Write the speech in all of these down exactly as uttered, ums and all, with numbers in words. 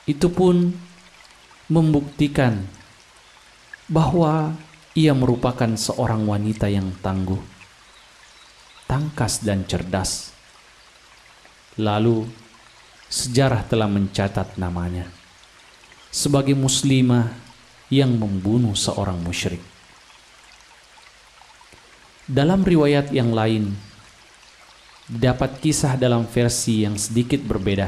Itu pun membuktikan bahwa ia merupakan seorang wanita yang tangguh, tangkas dan cerdas. Lalu sejarah telah mencatat namanya sebagai muslimah yang membunuh seorang musyrik. Dalam riwayat yang lain, dapat kisah dalam versi yang sedikit berbeda.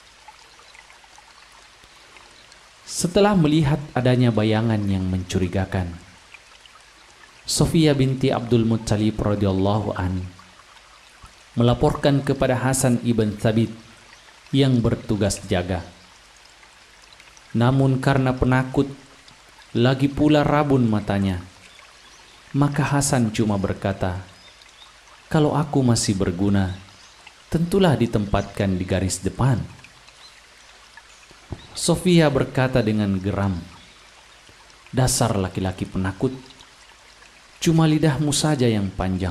Setelah melihat adanya bayangan yang mencurigakan, Sofia binti Abdul Muttalib radhiyallahu an melaporkan kepada Hasan ibn Thabit yang bertugas jaga. Namun karena penakut, lagi pula rabun matanya, maka Hasan cuma berkata, "Kalau aku masih berguna, tentulah ditempatkan di garis depan." Sofia berkata dengan geram, "Dasar laki-laki penakut, cuma lidahmu saja yang panjang."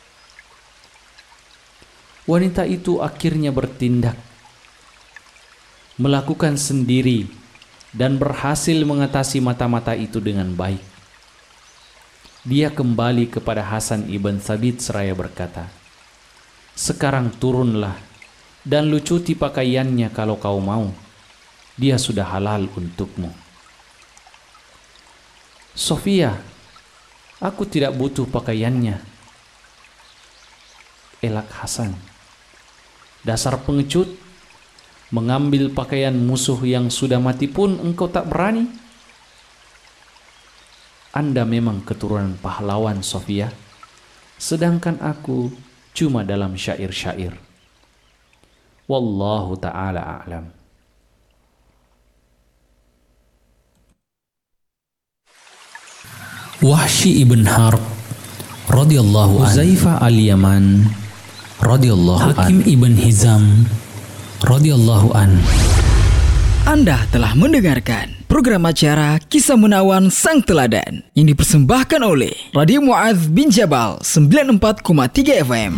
Wanita itu akhirnya bertindak, melakukan sendiri, dan berhasil mengatasi mata-mata itu dengan baik. Dia kembali kepada Hasan ibn Thabit seraya berkata, "Sekarang turunlah dan lucuti pakaiannya kalau kau mau. Dia sudah halal untukmu." "Sofia, aku tidak butuh pakaiannya," elak Hasan. "Dasar pengecut, mengambil pakaian musuh yang sudah mati pun engkau tak berani. Anda memang keturunan pahlawan, Sofia, sedangkan aku cuma dalam syair-syair. Wallahu ta'ala a'lam." Wahsy ibn Harb radhiyallahu an, Huzaifah al-Yaman radhiyallahu an, Hakim ibn Hizam radhiyallahu an. Anda telah mendengarkan program acara Kisah Menawan Sang Teladan yang dipersembahkan oleh Radio Mu'adz bin Jabal sembilan puluh empat koma tiga F M.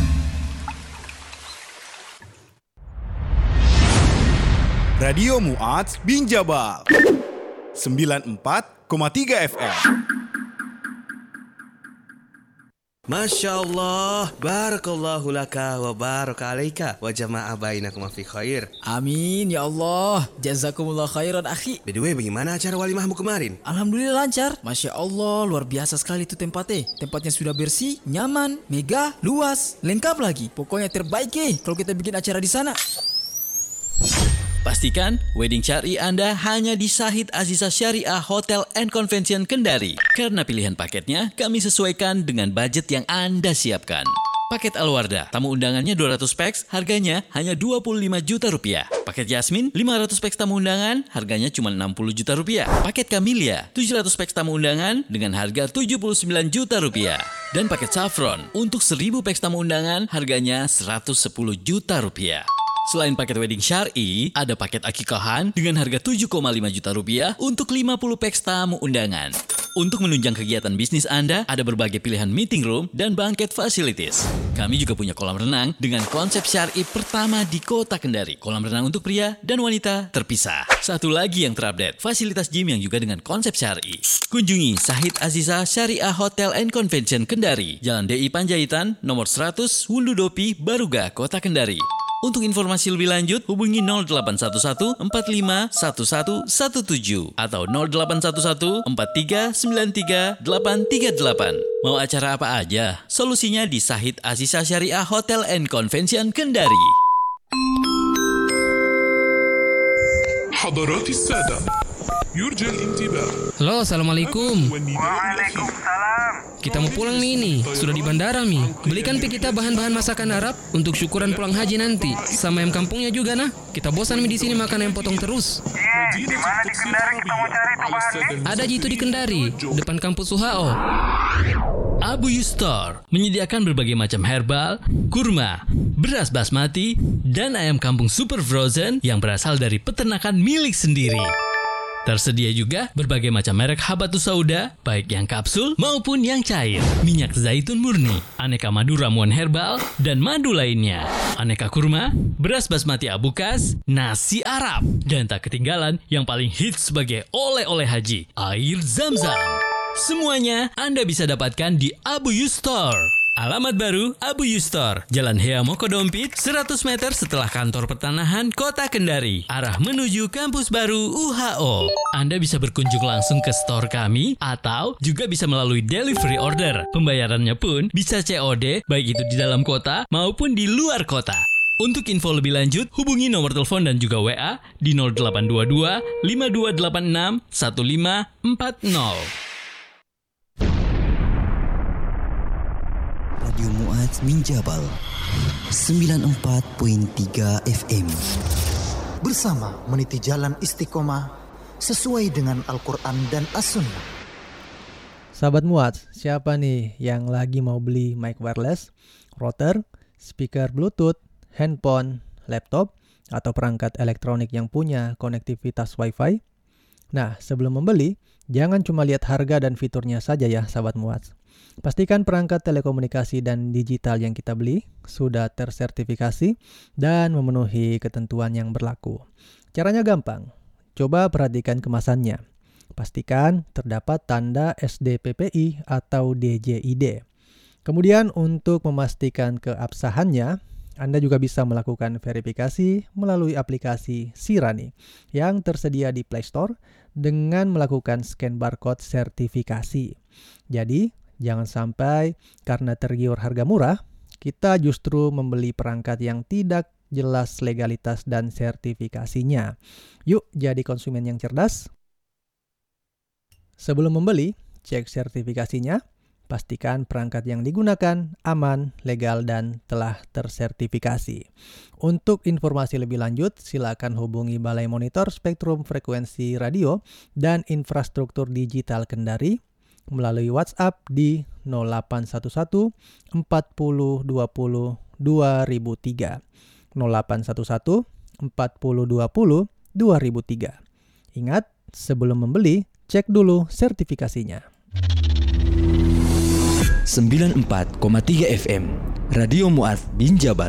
Radio Mu'adz bin Jabal sembilan puluh empat koma tiga F M. Masya Allah, barakallahu laka wa baraka alaika wa jama'a bainakum fi khair. Amin ya Allah, jazakumullah khairan akhi. By the way, bagaimana acara walimahmu kemarin? Alhamdulillah lancar. Masya Allah, luar biasa sekali itu tempatnya. Tempatnya sudah bersih, nyaman, megah, luas, lengkap lagi. Pokoknya terbaik eh kalau kita bikin acara di sana. Pastikan wedding syari Anda hanya di Syahid Azizah Syariah Hotel and Convention Kendari. Karena pilihan paketnya kami sesuaikan dengan budget yang Anda siapkan. Paket Alwarda, tamu undangannya dua ratus peks, harganya hanya dua puluh lima juta rupiah. Paket Yasmin, lima ratus peks tamu undangan, harganya cuma enam puluh juta rupiah. Paket Camellia, tujuh ratus peks tamu undangan dengan harga tujuh puluh sembilan juta rupiah. Dan paket Saffron, untuk seribu peks tamu undangan, harganya seratus sepuluh juta rupiah. Selain paket wedding syar'i, ada paket akikahan dengan harga tujuh koma lima juta rupiah untuk lima puluh peks tamu undangan. Untuk menunjang kegiatan bisnis Anda, ada berbagai pilihan meeting room dan banquet facilities. Kami juga punya kolam renang dengan konsep syar'i pertama di kota Kendari. Kolam renang untuk pria dan wanita terpisah. Satu lagi yang terupdate, fasilitas gym yang juga dengan konsep syar'i. Kunjungi Syahid Azizah Syariah Hotel and Convention Kendari, Jalan D I Panjaitan, nomor seratus, Wundudopi, Baruga, Kota Kendari. Untuk informasi lebih lanjut, hubungi nol delapan satu satu empat lima satu satu satu tujuh atau nol delapan satu satu empat tiga sembilan tiga delapan tiga delapan. Mau acara apa aja? Solusinya di Syahid Azizah Syariah Hotel and Convention Kendari. حضرات السادة يرجى الانتباه. Halo, assalamualaikum. Waalaikumsalam. Kita mau pulang nih ini, sudah di bandara Mi. Belikan pi kita bahan-bahan masakan Arab untuk syukuran pulang haji nanti. Sama ayam kampungnya juga nah. Kita bosan Mi di sini makan ayam potong terus. Iya, di mana di Kendari kita mau cari tuh bahannya? Ada jitu di Kendari, depan kampus U H O. Abu Yustor menyediakan berbagai macam herbal, kurma, beras basmati, dan ayam kampung super frozen yang berasal dari peternakan milik sendiri. Abu Yustor, menyediakan berbagai macam herbal, kurma, beras basmati, dan ayam kampung super frozen yang berasal dari peternakan milik sendiri. Abu Yustor, menyediakan berbagai macam herbal, kurma, beras basmati, dan ayam kampung super frozen yang berasal dari peternakan milik sendiri. Tersedia juga berbagai macam merek habatus sauda, baik yang kapsul maupun yang cair, minyak zaitun murni, aneka madu ramuan herbal, dan madu lainnya, aneka kurma, beras basmati abukas, nasi Arab, dan tak ketinggalan yang paling hits sebagai oleh-oleh haji, air Zam-Zam. Semuanya Anda bisa dapatkan di Abu Yu Store. Alamat baru Abu Yu Store, Jalan Hea Mokodompit, seratus meter setelah kantor pertanahan Kota Kendari, arah menuju kampus baru U H O. Anda bisa berkunjung langsung ke store kami atau juga bisa melalui delivery order. Pembayarannya pun bisa C O D, baik itu di dalam kota maupun di luar kota. Untuk info lebih lanjut, hubungi nomor telepon dan juga W A di nol delapan dua dua lima dua delapan enam satu lima empat nol. Radio Mu'adz Minjabal sembilan puluh empat koma tiga F M. Bersama meniti jalan istiqomah sesuai dengan Al-Quran dan As-Sunnah. Sahabat Mu'adz, siapa nih yang lagi mau beli mic wireless, router, speaker Bluetooth, handphone, laptop, atau perangkat elektronik yang punya konektivitas Wi-Fi? Nah, sebelum membeli, jangan cuma lihat harga dan fiturnya saja ya, sahabat Mu'adz. Pastikan perangkat telekomunikasi dan digital yang kita beli sudah tersertifikasi dan memenuhi ketentuan yang berlaku. Caranya gampang. Coba perhatikan kemasannya. Pastikan terdapat tanda S D P P I atau D J I D. Kemudian untuk memastikan keabsahannya, Anda juga bisa melakukan verifikasi melalui aplikasi Sirani yang tersedia di Play Store dengan melakukan scan barcode sertifikasi. Jadi, jangan sampai karena tergiur harga murah, kita justru membeli perangkat yang tidak jelas legalitas dan sertifikasinya. Yuk jadi konsumen yang cerdas. Sebelum membeli, cek sertifikasinya. Pastikan perangkat yang digunakan aman, legal, dan telah tersertifikasi. Untuk informasi lebih lanjut, silakan hubungi Balai Monitor Spektrum Frekuensi Radio dan Infrastruktur Digital Kendari melalui WhatsApp di nol delapan satu satu empat nol dua nol dua nol tiga nol delapan satu satu empat nol dua nol dua nol tiga. Ingat, sebelum membeli, cek dulu sertifikasinya. sembilan puluh empat koma tiga F M Radio Mu'adz Binjabal.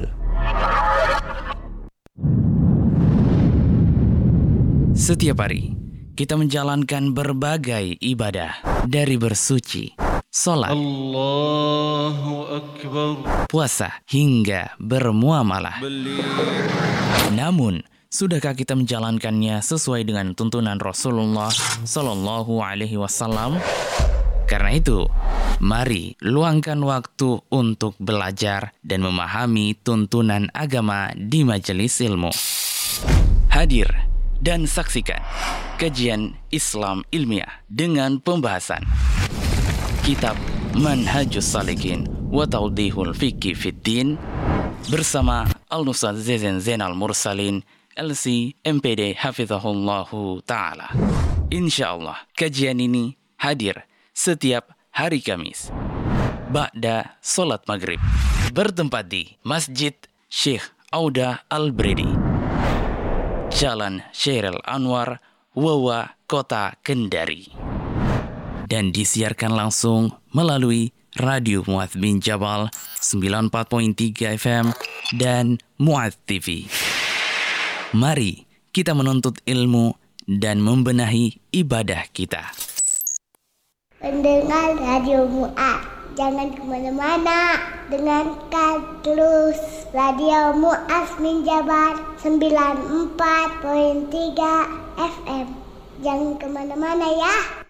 Setiap hari kita menjalankan berbagai ibadah, dari bersuci, sholat, Allahu Akbar, puasa hingga bermuamalah. Namun, sudahkah kita menjalankannya sesuai dengan tuntunan Rasulullah Sallallahu Alaihi Wasallam? Karena itu, mari luangkan waktu untuk belajar dan memahami tuntunan agama di majelis ilmu. Hadir dan saksikan kajian Islam ilmiah dengan pembahasan Kitab Manhajus Salikin wa Tawdihul Fiqhi Fiddin bersama Al-Ustadz Zezen Zainal Mursalin L C M P D Hafizahullahu Ta'ala. Insyaallah kajian ini hadir setiap hari Kamis ba'da sholat maghrib, bertempat di Masjid Syekh Auda Al-Bredi, Jalan Syairil Anwar, Wawa, Kota Kendari, dan disiarkan langsung melalui Radio Mu'adz Binjabal sembilan puluh empat koma tiga F M dan Mu'adz T V. Mari kita menuntut ilmu dan membenahi ibadah kita. Pendengar Radio Mu'adz, jangan kemana-mana, dengarkan terus Radio Mu'adz Binjabal sembilan puluh empat koma tiga F M. Jangan kemana-mana ya.